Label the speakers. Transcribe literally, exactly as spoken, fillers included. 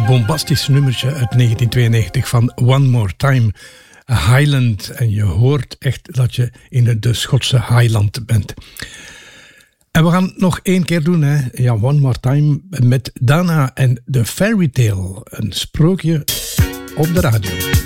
Speaker 1: bombastisch nummertje uit negentien tweeënnegentig van One More Time, Highland. En je hoort echt dat je in de Schotse Highland bent. En we gaan het nog één keer doen, hè. Ja, One More Time met Dana en The Fairy Tale. Een sprookje op de radio.